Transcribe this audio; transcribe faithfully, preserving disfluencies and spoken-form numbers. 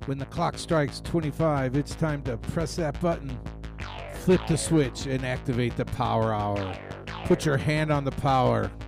When the clock strikes twenty-five, it's time to press that button, flip the switch, and activate the power hour. Put your hand on the power.